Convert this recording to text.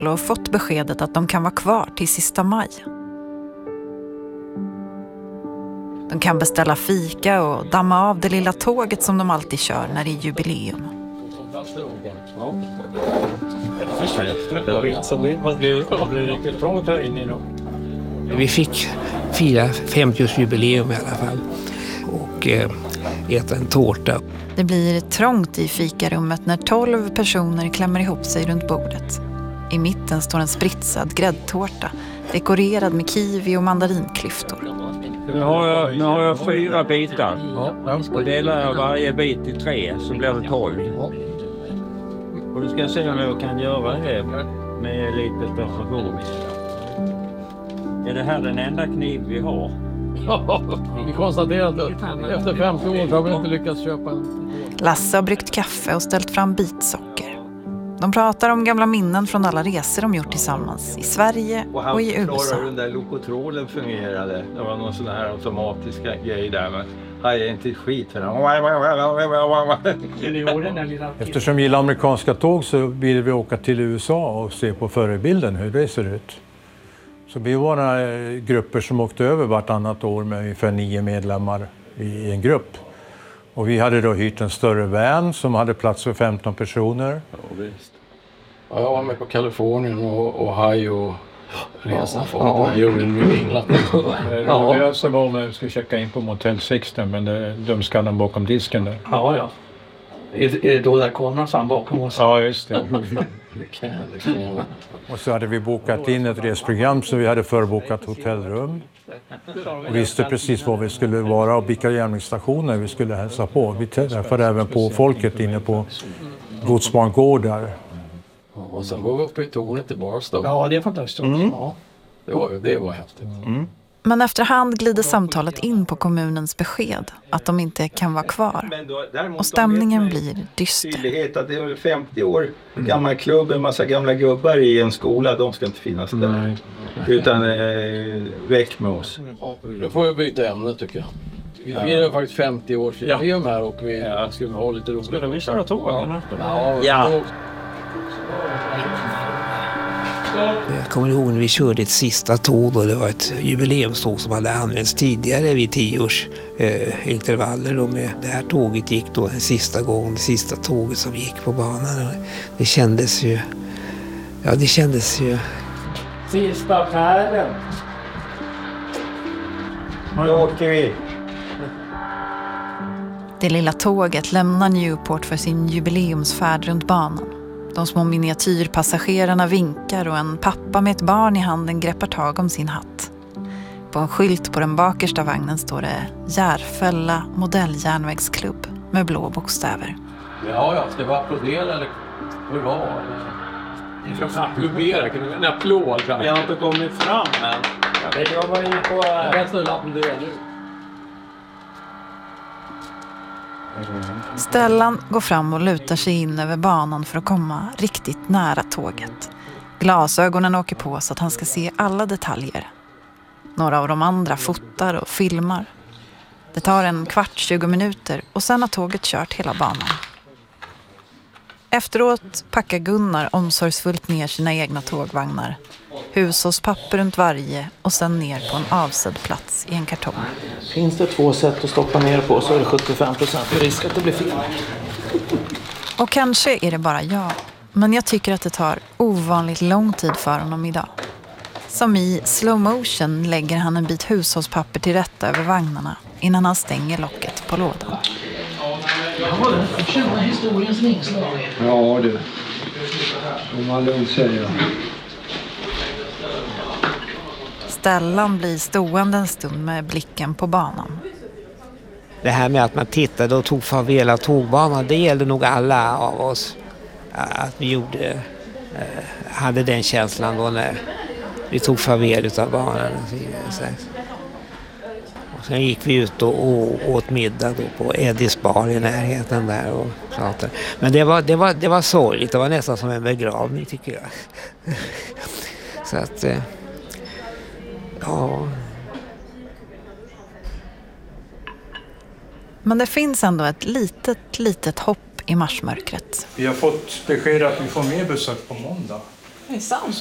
och fått beskedet att de kan vara kvar till sista maj. De kan beställa fika och damma av det lilla tåget som de alltid kör när det är jubileum. Vi fick fira 50-årsjubileum i alla fall och äta en tårta. Det blir trångt i fikarummet när 12 personer klämmer ihop sig runt bordet. I mitten står en spritsad gräddtårta, dekorerad med kiwi och mandarinklyftor. Nu har jag 4 bitar. Och delar jag varje bit i 3 så blir det 12. Och du ska se om jag kan göra det med lite perfektion. Är det här den enda kniv vi har? Ja, vi konstaterar att efter 50 år så har vi inte lyckats köpa en. Lasse har bryggt kaffe och ställt fram bitsocker. De pratar om gamla minnen från alla resor de gjort tillsammans i Sverige och i USA. Och den där lokotrolen fungerade. Det var någon sån här automatiska grej där. Men hajade inte skit för den. Eftersom vi gillar amerikanska tåg så vill vi åka till USA och se på förebilden hur det ser ut. Så vi var några grupper som åkte över vartannat år med ungefär 9 medlemmar i en grupp. Och vi hade då hyrt en större van som hade plats för 15 personer. Ja, visst. Ja, jag var med på Kalifornien och Ohio resan från New England. Det lösa var om jag skulle checka in på Motel Sixten, men de skallade bakom disken där. Ja. Är det då där kameran fram bakom oss? Ja, just det. Och så hade vi bokat in ett resprogram så vi hade förbokat hotellrum. Och visste precis var vi skulle vara och vilka järnvägsstationer vi skulle hälsa på. Vi träffade även på folket inne på godsbangårdar. Och sen går vi upp i tornet i Barstow. Ja, det är fantastiskt. Ja, det var häftigt. Men efterhand glider samtalet in på kommunens besked att de inte kan vara kvar. Och stämningen blir dyster. Tydlighet att det är 50 år gammal klubb, en massa gamla gubbar i en skola, de ska inte finnas där. Nej. Utan väck med oss. Då får vi byta ämne tycker jag. Vi är faktiskt 50 år sedan här och vi skulle ha lite roligt. Skulle vi köra tåg? Ja. Jag kommer ihåg när vi körde ett sista tåg och det var ett jubileumståg som hade använts tidigare vid 10-års intervaller. Och med det här tåget gick då den sista gången, det sista tåget som gick på banan. Det kändes ju... Ja, det kändes ju... Sista färden. Nu åker vi. Det lilla tåget lämnar Newport för sin jubileumsfärd runt banan. De små miniatyrpassagerarna vinkar och en pappa med ett barn i handen greppar tag om sin hatt. På en skylt på den bakersta vagnen står det Järfälla modelljärnvägsklubb med blå bokstäver. Ja, ska vi applådera eller hur var det? Ni kan applådera, kan du en applåd? Vi har inte kommit fram än. Jag var inne på... Jag ska applådera nu. Stellan går fram och lutar sig in över banan för att komma riktigt nära tåget. Glasögonen åker på så att han ska se alla detaljer. Några av de andra fotar och filmar. Det tar 15-20 minuter och sen har tåget kört hela banan. Efteråt packar Gunnar omsorgsfullt ner sina egna tågvagnar. Hushållspapper runt varje och sen ner på en avsedd plats i en kartong. Finns det 2 sätt att stoppa ner på så är det 75% risk att det blir fel. Och kanske är det bara jag, men jag tycker att det tar ovanligt lång tid för honom idag. Som i slow motion lägger han en bit hushållspapper till rätta över vagnarna innan han stänger locket på lådan. Ja, det känner historiens vingslag. Ja du, om man lugnt säger. Stellan blir stående en stund med blicken på banan. Det här med att man tittade och tog farväl av tågbanan, det gällde nog alla av oss. Att vi hade den känslan då när vi tog farväl av banan. Och sen gick vi ut och åt middag då på Eddies bar i närheten där och pratade. Men det var sorgligt, det var nästan som en begravning tycker jag. Så att, ja... Men det finns ändå ett litet hopp i marsmörkret. Vi har fått besked att vi får mer besök på måndag. Det är sant.